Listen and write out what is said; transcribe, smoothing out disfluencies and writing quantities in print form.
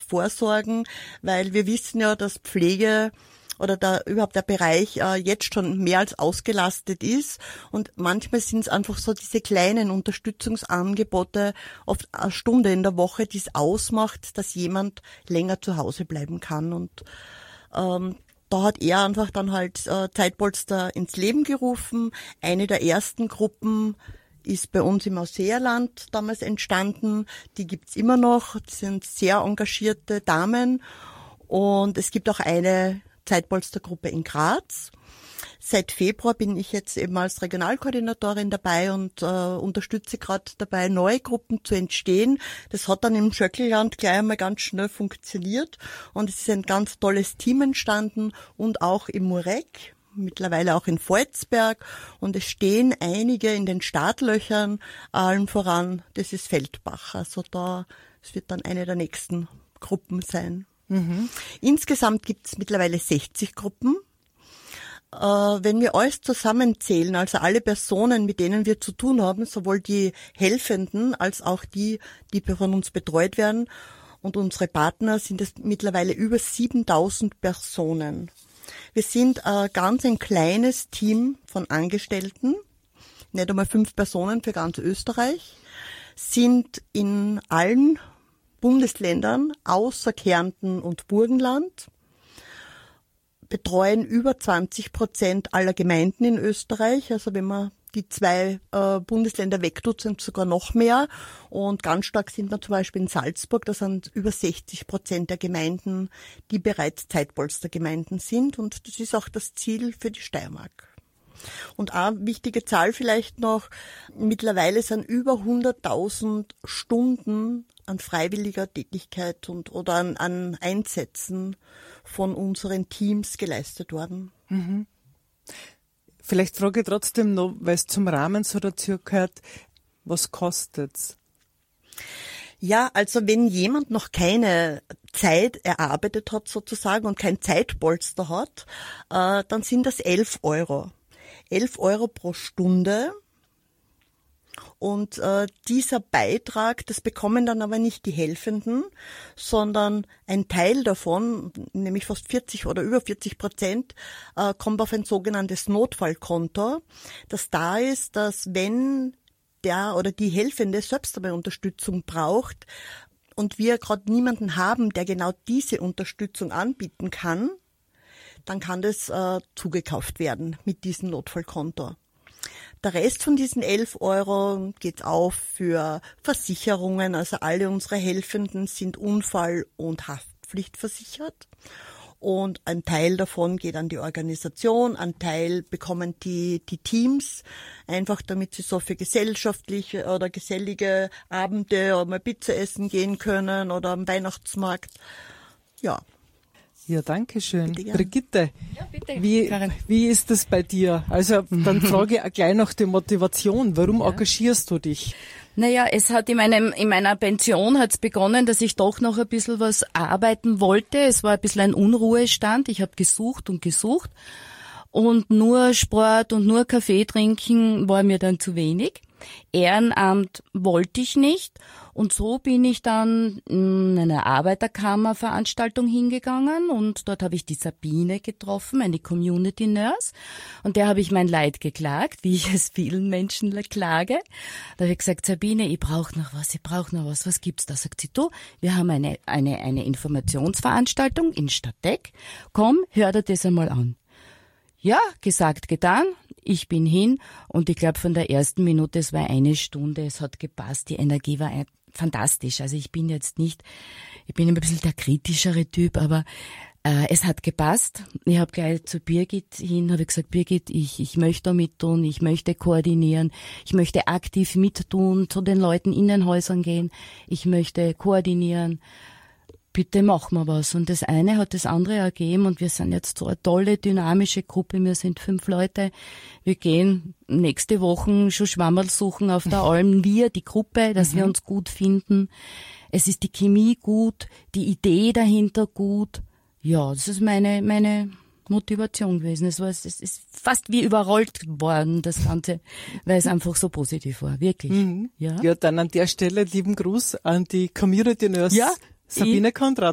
vorsorgen, weil wir wissen ja, dass Pflege oder überhaupt der Bereich jetzt schon mehr als ausgelastet ist. Und manchmal sind es einfach so diese kleinen Unterstützungsangebote, oft eine Stunde in der Woche, die es ausmacht, dass jemand länger zu Hause bleiben kann. Und da hat er einfach dann halt Zeitpolster ins Leben gerufen. Eine der ersten Gruppen ist bei uns im Ausseerland damals entstanden. Die gibt's immer noch. Das sind sehr engagierte Damen. Und es gibt auch eine Zeitpolstergruppe in Graz. Seit Februar bin ich jetzt eben als Regionalkoordinatorin dabei und unterstütze gerade dabei, neue Gruppen zu entstehen. Das hat dann im Schöckelland gleich einmal ganz schnell funktioniert und es ist ein ganz tolles Team entstanden und auch im Murek, mittlerweile auch in Volzberg, und es stehen einige in den Startlöchern, allen voran, das ist Feldbach. Also es wird dann eine der nächsten Gruppen sein. Mhm. Insgesamt gibt es mittlerweile 60 Gruppen. Wenn wir alles zusammenzählen, also alle Personen, mit denen wir zu tun haben, sowohl die Helfenden als auch die von uns betreut werden und unsere Partner, sind es mittlerweile über 7000 Personen. Wir sind ganz ein kleines Team von Angestellten, nicht einmal 5 Personen für ganz Österreich, sind in allen Bundesländern außer Kärnten und Burgenland, betreuen über 20% aller Gemeinden in Österreich. Also wenn man die 2 Bundesländer wegtut, sind sogar noch mehr. Und ganz stark sind wir zum Beispiel in Salzburg, da sind über 60% der Gemeinden, die bereits Zeitpolstergemeinden sind. Und das ist auch das Ziel für die Steiermark. Und eine wichtige Zahl vielleicht noch, mittlerweile sind über 100.000 Stunden an freiwilliger Tätigkeit oder an Einsätzen von unseren Teams geleistet worden. Mhm. Vielleicht frage ich trotzdem noch, weil es zum Rahmen so dazu gehört, was kostet's? Ja, also wenn jemand noch keine Zeit erarbeitet hat sozusagen und kein Zeitpolster hat, dann sind das 11 Euro. 11 Euro pro Stunde. Und dieser Beitrag, das bekommen dann aber nicht die Helfenden, sondern ein Teil davon, nämlich fast 40 oder über 40%, kommt auf ein sogenanntes Notfallkonto, das da ist, dass wenn der oder die Helfende selbst dabei Unterstützung braucht und wir gerade niemanden haben, der genau diese Unterstützung anbieten kann, dann kann das zugekauft werden mit diesem Notfallkonto. Der Rest von diesen 11 Euro geht auf für Versicherungen. Also alle unsere Helfenden sind Unfall- und Haftpflichtversichert. Und ein Teil davon geht an die Organisation, ein Teil bekommen die Teams, einfach damit sie so für gesellschaftliche oder gesellige Abende oder mal Pizza essen gehen können oder am Weihnachtsmarkt. Ja. Ja, danke schön. Bitte, ja. Brigitte, ja, bitte, wie ist das bei dir? Also dann frage ich gleich nach der Motivation. Warum engagierst du dich? Naja, es hat in meiner Pension hat's begonnen, dass ich doch noch ein bisschen was arbeiten wollte. Es war ein bisschen ein Unruhestand. Ich habe gesucht und nur Sport und nur Kaffee trinken war mir dann zu wenig. Ehrenamt wollte ich nicht und so bin ich dann in eine Arbeiterkammerveranstaltung hingegangen und dort habe ich die Sabine getroffen, eine Community Nurse, und der habe ich mein Leid geklagt, wie ich es vielen Menschen klage. Da habe ich gesagt, Sabine, ich brauche noch was, was gibt's da? Sagt sie, du, wir haben eine Informationsveranstaltung in Stadteck, komm, hör dir das einmal an. Ja, gesagt, getan. Ich bin hin und ich glaube von der ersten Minute, es war 1 Stunde, es hat gepasst, die Energie war fantastisch. Also ich bin immer ein bisschen der kritischere Typ, aber es hat gepasst. Ich habe gleich zu Birgit habe gesagt, Birgit, ich möchte da mittun, ich möchte koordinieren, ich möchte aktiv mittun, zu den Leuten in den Häusern gehen, ich möchte koordinieren. Bitte machen wir was. Und das eine hat das andere ergeben und wir sind jetzt so eine tolle, dynamische Gruppe. Wir sind 5 Leute. Wir gehen nächste Woche schon Schwammerl suchen auf der Alm. Wir, die Gruppe, dass wir uns gut finden. Es ist die Chemie gut, die Idee dahinter gut. Ja, das ist meine Motivation gewesen. Es ist fast wie überrollt worden, das Ganze, weil es einfach so positiv war. Wirklich. Ja, dann an der Stelle lieben Gruß an die Community Nurse. Ja. Sabine Konrad.